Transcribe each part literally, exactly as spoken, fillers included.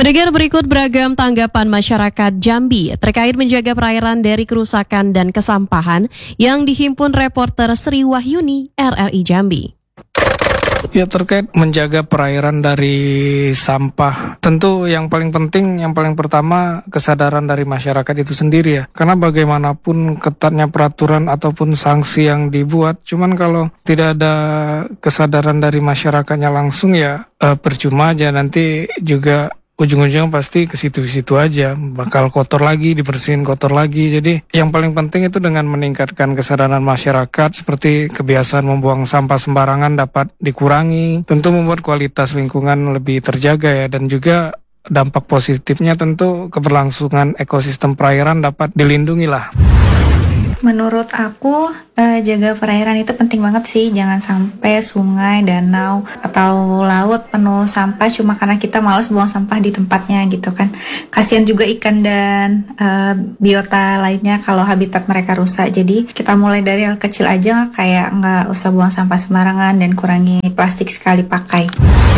Pendengar, berikut beragam tanggapan masyarakat Jambi terkait menjaga perairan dari kerusakan dan kesampahan yang dihimpun reporter Sri Wahyuni R R I Jambi. Ya, terkait menjaga perairan dari sampah, tentu yang paling penting, yang paling pertama kesadaran dari masyarakat itu sendiri ya. Karena bagaimanapun ketatnya peraturan ataupun sanksi yang dibuat, cuman kalau tidak ada kesadaran dari masyarakatnya langsung ya eh, percuma aja, nanti juga ujung-ujungnya pasti ke situ-situ aja, bakal kotor lagi, dibersihin kotor lagi. Jadi yang paling penting itu dengan meningkatkan kesadaran masyarakat, seperti kebiasaan membuang sampah sembarangan dapat dikurangi, tentu membuat kualitas lingkungan lebih terjaga ya, dan juga dampak positifnya tentu keberlangsungan ekosistem perairan dapat dilindungi lah. Menurut aku, eh, jaga perairan itu penting banget sih. Jangan sampai sungai, danau, atau laut penuh sampah cuma karena kita malas buang sampah di tempatnya gitu kan. Kasihan juga ikan dan eh, biota lainnya kalau habitat mereka rusak. Jadi kita mulai dari hal kecil aja, kayak nggak usah buang sampah sembarangan dan kurangi plastik sekali pakai.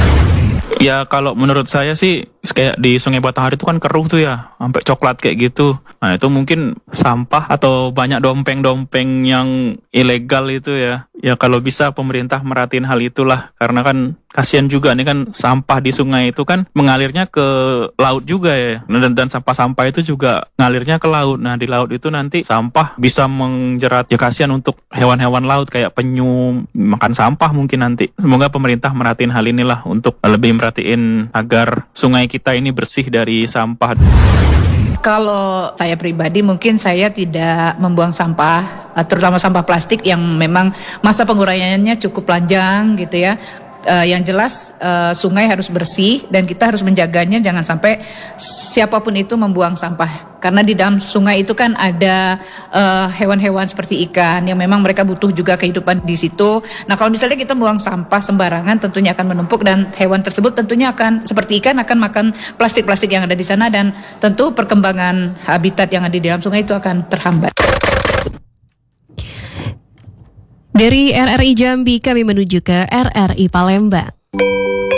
Ya kalau menurut saya sih kayak di Sungai Batanghari itu kan keruh tuh ya, sampai coklat kayak gitu. Nah itu mungkin sampah atau banyak dompeng-dompeng yang ilegal itu ya. Ya kalau bisa pemerintah merhatiin hal itulah, karena kan kasihan juga nih kan sampah di sungai itu kan mengalirnya ke laut juga ya. Dan, dan sampah-sampah itu juga ngalirnya ke laut. Nah di laut itu nanti sampah bisa menjerat, ya kasihan untuk hewan-hewan laut kayak penyu makan sampah mungkin nanti. Semoga pemerintah merhatiin hal inilah untuk lebih merhatiin agar sungai kita ini bersih dari sampah. Kalau saya pribadi mungkin saya tidak membuang sampah, terutama sampah plastik yang memang masa penguraiannya cukup panjang gitu ya. Uh, yang jelas uh, sungai harus bersih dan kita harus menjaganya, jangan sampai siapapun itu membuang sampah. Karena di dalam sungai itu kan ada uh, hewan-hewan seperti ikan yang memang mereka butuh juga kehidupan di situ. Nah kalau misalnya kita buang sampah sembarangan tentunya akan menumpuk, dan hewan tersebut tentunya akan seperti ikan akan makan plastik-plastik yang ada di sana, dan tentu perkembangan habitat yang ada di dalam sungai itu akan terhambat. Dari R R I Jambi kami menuju ke R R I Palembang.